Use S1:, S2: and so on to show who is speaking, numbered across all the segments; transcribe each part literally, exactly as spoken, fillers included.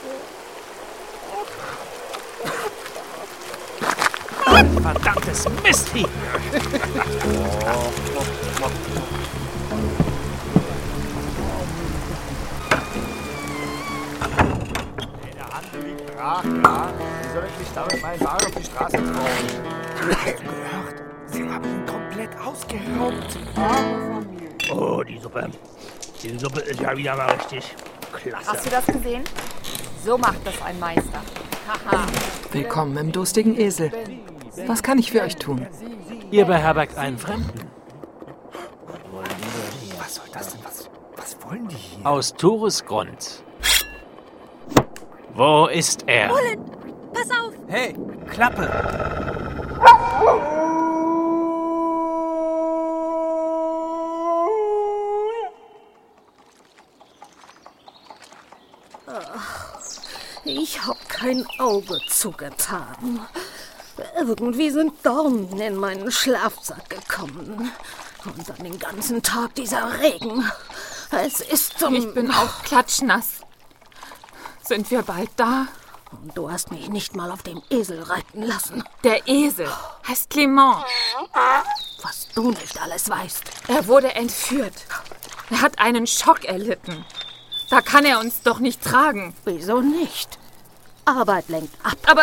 S1: Verdammtes Mistvieh!
S2: Der Handel liegt brach, ja? Wie soll ich mich damit meinen Wagen auf die Straße trauen? Hast du gehört? Sie haben ihn komplett ausgeraubt.
S1: Oh, die Suppe. Die Suppe ist ja wieder mal richtig klasse.
S3: Hast du das gesehen? So macht das ein Meister. Haha.
S4: Willkommen im durstigen Esel. Was kann ich für euch tun?
S1: Ihr beherbergt einen Fremden.
S2: Was soll das denn? Was, was wollen die hier?
S1: Aus Tores Grund. Wo ist er?
S5: Bullen, pass auf!
S2: Hey, Klappe!
S5: Ich hab kein Auge zugetan. Irgendwie sind Dornen in meinen Schlafsack gekommen. Und dann den ganzen Tag dieser Regen. Es ist zum...
S6: Ich bin auch klatschnass. Sind wir bald da?
S5: Und du hast mich nicht mal auf dem Esel reiten lassen.
S6: Der Esel heißt Clement.
S5: Was du nicht alles weißt.
S6: Er wurde entführt. Er hat einen Schock erlitten. Da kann er uns doch nicht tragen.
S5: Wieso nicht? Arbeit lenkt ab.
S6: Aber...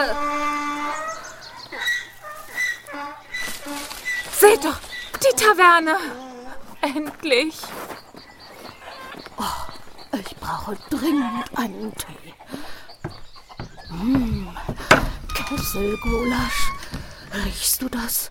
S6: Seht doch, die Taverne. Endlich.
S5: Oh, ich brauche dringend einen Tee. Mmh, Kesselgulasch. Riechst du das?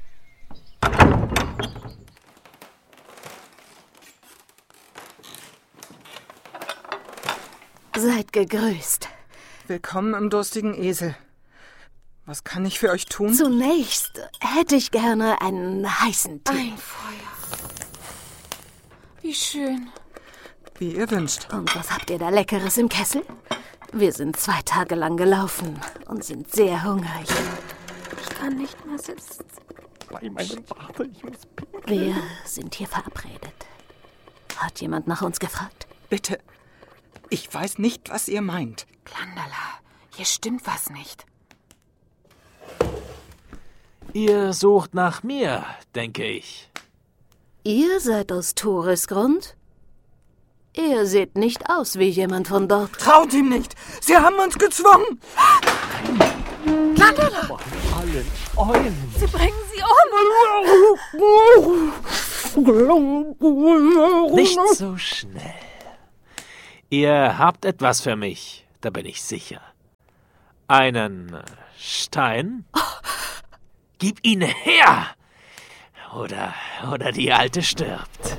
S5: Seid gegrüßt.
S4: Willkommen im durstigen Esel. Was kann ich für euch tun?
S5: Zunächst hätte ich gerne einen heißen Tee.
S6: Ein Feuer. Wie schön.
S4: Wie ihr wünscht.
S5: Und was habt ihr da Leckeres im Kessel? Wir sind zwei Tage lang gelaufen und sind sehr hungrig. Ich kann nicht mehr sitzen.
S2: Bei meinem Vater, ich muss pinkeln.
S5: Wir sind hier verabredet. Hat jemand nach uns gefragt?
S4: Bitte. Ich weiß nicht, was ihr meint.
S6: Klandala, hier stimmt was nicht.
S1: Ihr sucht nach mir, denke ich.
S5: Ihr seid aus Tores Grund? Ihr seht nicht aus wie jemand von dort.
S4: Traut ihm nicht! Sie haben uns gezwungen!
S6: Klandala!
S2: Allen Eulen.
S6: Sie bringen sie um!
S1: Nicht so schnell. Ihr habt etwas für mich, da bin ich sicher. Einen Stein? Gib ihn her! Oder, oder die Alte stirbt.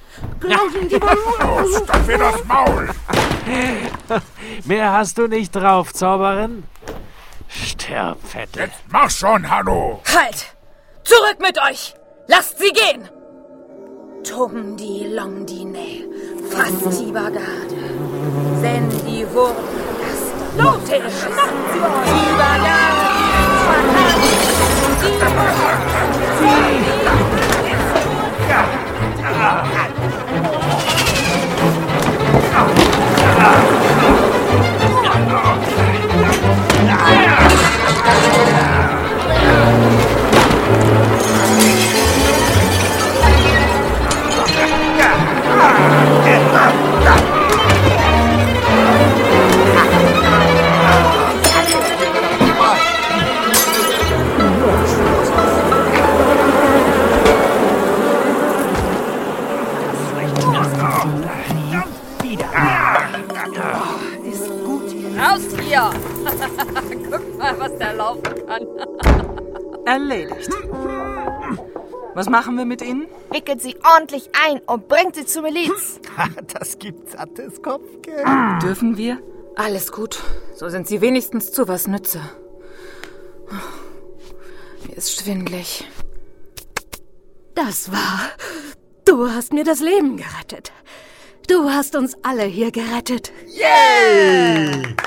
S2: Stopf mir das Maul!
S1: Mehr hast du nicht drauf, Zauberin? Stirb, Vettel.
S2: Jetzt mach schon, Hanno!
S6: Halt! Zurück mit euch! Lasst sie gehen! Tom die Longdine, Fasti Bagade, Sendi Wurst, Los, schnappt sie euch! Die Bagade,
S3: Raus hier! Guck mal, was der laufen kann.
S4: Erledigt. Was machen wir mit ihnen?
S7: Wickelt sie ordentlich ein und bringt sie zur Miliz.
S2: Das gibt sattes Kopfgeld.
S4: Dürfen wir?
S6: Alles gut. So sind sie wenigstens zu was Nütze. Mir ist schwindlig.
S5: Das war... Du hast mir das Leben gerettet. Du hast uns alle hier gerettet.
S2: Yay!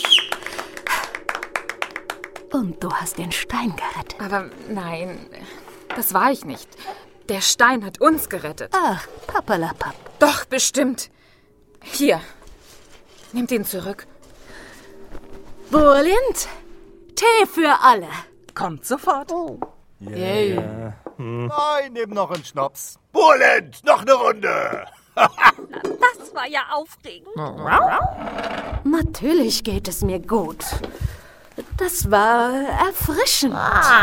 S5: Und du hast den Stein gerettet.
S6: Aber nein, das war ich nicht. Der Stein hat uns gerettet.
S5: Ach, Papperlapapp.
S6: Doch, bestimmt. Hier, nehmt ihn zurück.
S5: Burlind, Tee für alle.
S4: Kommt sofort.
S2: Nein, nimm noch einen Schnaps. Burlind, noch eine Runde.
S8: Das war ja aufregend.
S5: Natürlich geht es mir gut. Das war erfrischend.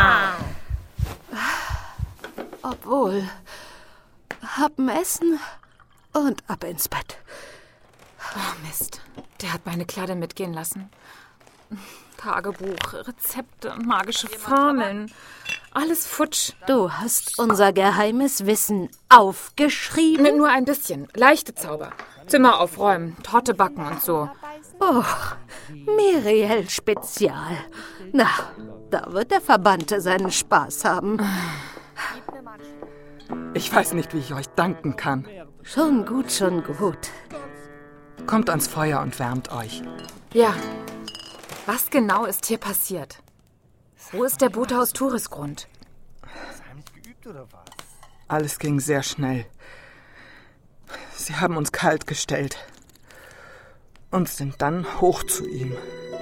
S5: Obwohl, hab'n Essen und ab ins Bett.
S6: Oh, Mist. Der hat meine Kleider mitgehen lassen. Tagebuch, Rezepte, magische Formeln. Alles futsch.
S5: Du hast unser geheimes Wissen aufgeschrieben?
S6: Mit nur ein bisschen. Leichte Zauber. Zimmer aufräumen, Torte backen und so.
S5: Oh, Miriel Spezial. Na, da wird der Verbannte seinen Spaß haben.
S4: Ich weiß nicht, wie ich euch danken kann.
S5: Schon gut, schon gut.
S4: Kommt ans Feuer und wärmt euch.
S6: Ja. Was genau ist hier passiert? Wo ist der Bote aus Tourisgrund?
S4: Alles ging sehr schnell. Sie haben uns kalt gestellt und sind dann hoch zu ihm.